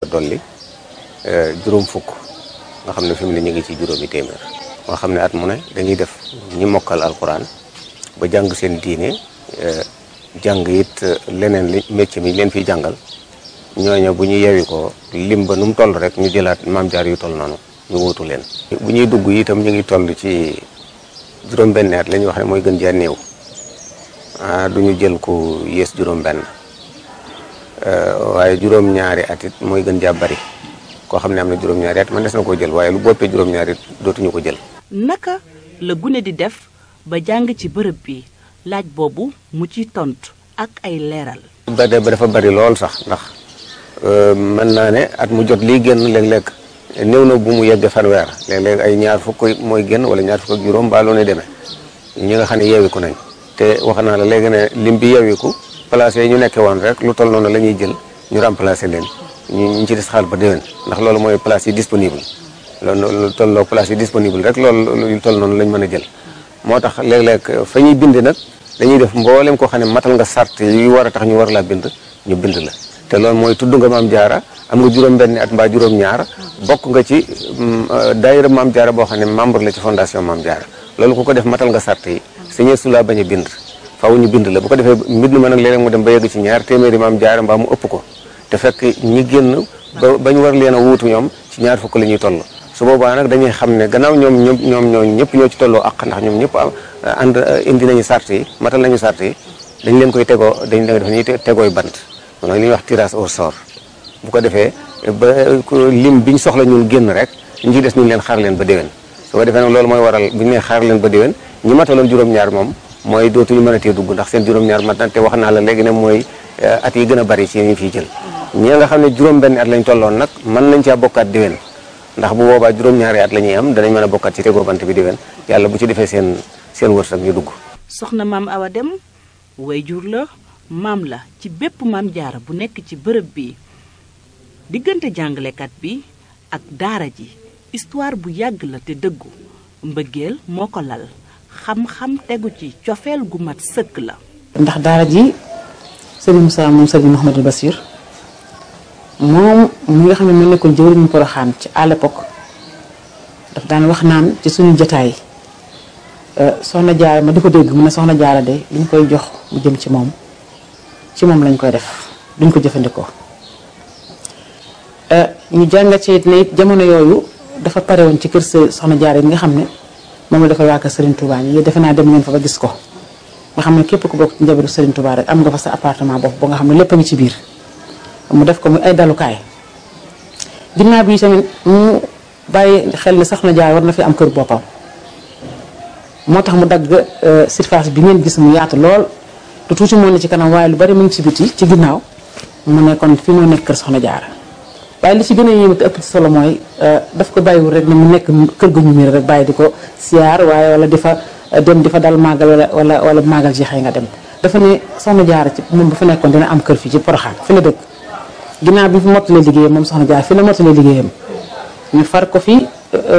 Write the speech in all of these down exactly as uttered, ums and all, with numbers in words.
dolli juróom fukk nga xam ne fi mu ne ñu ngi ci juróomi téeméer. moo xam ne at mu ne dañuy def ñi mokkal alquran ba jàng seen diine jàng it leneen li métier mi leen fiy jàngal ñooñu bu ñu yewi ko lim ba nu mu toll rek ñu jëlaat maam jaar yu toll noonu ñu wuutu leen. bu ñuy dugg itam ñu ngi toll ci juróom-benn at la ñuy wax ne mooy gën jaa néew ah du ñu jël ku yées juróom-benn waaye juróom-ñaari at it mooy gën jaa bari koo xam ne am na juróom-ñaari at man des na koo jël waaye lu boppee juróom-ñaari it dootuñu ko jël. naka la gune di def ba jàng ci bërëb bi laaj boobu mu ci tontu ak ay leeral. ba dafa bari lool sax ndax mën naa ne at mu jot lii génn léeg-léeg néew na bu mu yegg fanweer léeg-léeg ay ñaar fukk mooy génn wala ñaar fukk ak juróom baa loo ne demee ñi nga xam ne yeewiku nañ te wax naa la léegi ne lim bi yeewiku place yi ñu nekkee woon rek lu toll noonu la ñuy jël ñu remplacer leen ñu ñu ci des xaal ba déwén ndax loolu mooy place yi disponible loolu lu tolloo place yi disponible rek loolu lu toll noonu lañ mën a jël moo tax léeg-léeg fa ñuy bind nag dañuy def mboolem koo xam ne matal nga sart yi war a tax ñu war laa bind ñu bind la te loolu mooy tudd nga maam jaara am nga juróom-benni at mbaa juróom-ñaar bokk nga ci daayira maam jaara boo xam ne membre la ci fondation maam jaara loolu ku ko def matal nga sart yi sañee su laa bañ a bind faaw ñu bind la bu ko defee mbind ma nag léeg-léeg mu dem ba yegg ci ñaar téeméeri maam jaara mbaa mu ëpp ko te fekk ñi génn ba bañ war leen a wuutu ñoom ci ñaar fukk la ñuy toll su boobaa nag dañuy xam ne gannaaw ñoom ñoom ñoom ñoo ñëpp ñoo ci tolloo ak ndax ñoom ñëpp ànd indi nañu sart yi matal nañu sart yi dañ leen koy tegoo dañ leen def ñuy tegooy bant mooy li ñuy wax tirage au sort bu ko defee ba lim biñ soxla ñun génn rek ñu ci des ñu leen xaar leen ba déwén su ko defee nag loolu mooy waral bu ñu nee xaar leen ba déwén ñi mataloon juróom-ñaar moom mooy dootuñu mën a tee dugg ndax seen juróom-ñaar mat na te wax naa la léegi ne mooy at yi gën a bari ci ñu fiy jël ñi nga xam ne juróom-benn at lañ tolloon nag mën nañ caa bokkaat déwén ndax bu boobaa juróom-ñaari at la ñuy am danañ mën a bokkaat ci tegoo bant bi déwén yàlla bu ci defee seen seen wërsëg ñu dugg. soxna maam Awa Dem wayjur la maam la ci bépp maam jaara bu nekk ci bërëb bi diggante jàngalekat bi ak daara ji histoire bu yàgg la te dëggu mbëggeel moo ko lal xam-xam tegu ci cofeel gu mat sëkk la. ndax daara ji Serigne Moussa moom Serigne Mouhamadou Bassir moom mi nga xam ne moo nekkoon jëwriñu Poroxaan ci à l'époque daf daan wax naan ci suñu jotaay soxna jaara ma di ko dégg mu ne soxna jaara de liñ koy jox mu jëm ci moom ci moom lañ koy def duñ ko jëfandikoo ñu jàngat ci it ne it jamono yooyu dafa pare woon ci kër soxna jaara yi nga xam ne moom la dafa waa kër Serigne Touba yi defe naa dem ngeen fa ba gis ko nga xam ne képp ku bokk ci njabootu Serigne Touba rek am nga fa sa appartement bopp ba nga xam ne lépp a ngi ci biir mu def ko muy ay dalukaay ginnaaw bi tamit mu bàyyi xel ne soxna jaara war na fi am kër boppam moo tax mu dagg surface bi ngeen gis mu yaatu lool te tuuti moo ne ci kanam waaye lu bari mu ngi ci biti ci ginnaaw mu ne kon fi moo nekk kër soxna jaara waaye li ci gën a yéeme te ëpp ci solo mooy daf ko bàyyiwul rek ne mu nekk kër gu ñu miir rek bàyyi di ko siyaar waaye wala di fa dem di fa dal màggal wala wala wala màggal jeexee nga dem dafa ne soxna jaara ci moom bu fa nekkoon dina am kër fii ci Poroxaan fi la dëkk ginnaaw bi fi mottalee liggéeyam moom soxna jaara fi la mottalee liggéeyam ñu far ko fi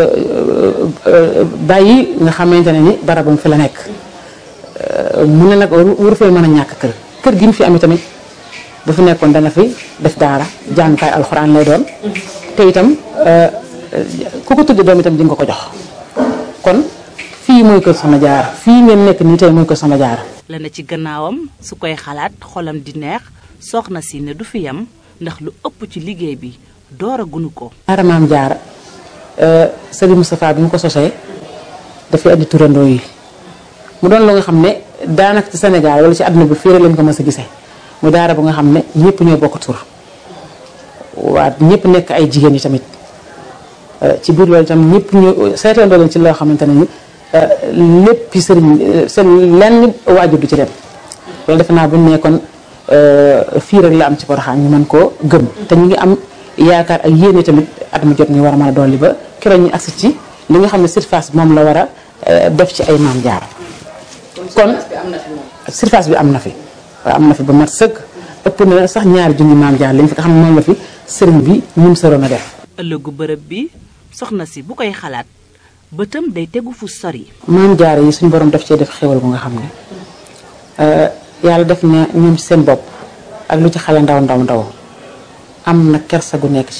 bàyyi nga xamante ne ni barabam fi la nekk mu ne nag waru fee mën a ñàkk kër kër gi mu fi amee tamit bu fi nekkoon dana fi def daara jàngukaay alxuraan lay doon te itam ku ko tudde doom itam di nga ko jox kon fii mooy kër soxna jaara fii ngeen nekk nii tey mooy kër soxna jaara la na ci gannaawam su koy xalaat xolam di neex soxna si ne du fi yam ndax lu ëpp ci liggéey bi door a gunu ko daara maam jaara Serigne Moustapha bi mu ko sosee dafay andi turandoo yi mu doon lu nga xam ne daanaka ci Sénégal wala ci àdduna bi fii rek lañ ko mës a gisee mu daara bu nga xam ne ñëpp ñoo bokk tur waa ñëpp nekk ay jigéen yi tamit ci biir loolu itam ñëpp ñu seetandoo leen ci loo xamante ne ni lépp sëriñ seen lenn waajur du ci dem loolu defe naa bu ñu nekkoon fii rek la am ci Porokhane ñu mën koo gëm te ñu ngi am yaakaar ak yéene tamit at mu jot ñu war a mën a dolli ba keroog ñu agsi ci li nga xam ne surface moom la war a def ci ay maam jaar kon surface bi am na fi waaw am na fi ba mat sëkk ëpp na sax ñaari junni maam jaar lañ fi nga xam ne moom la fi sëriñ bi ñum sëroon a def ëllëgu bërëb bi soxna si bu koy xalaat bëtam day tegu fu sori maam jaar yi suñu borom daf cee def xéwal bu nga xam ne yàlla def na ñoom ci seen bopp ak lu ci xale ndaw ndaw ndaw am na kersa gu nekk